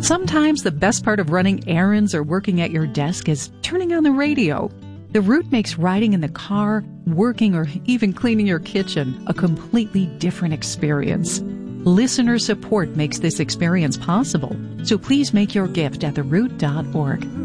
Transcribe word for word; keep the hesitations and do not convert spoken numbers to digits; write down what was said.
Sometimes the best part of running errands or working at your desk is turning on the radio. The Root makes riding in the car, working, or even cleaning your kitchen a completely different experience. Listener support makes this experience possible, so please make your gift at the root dot org.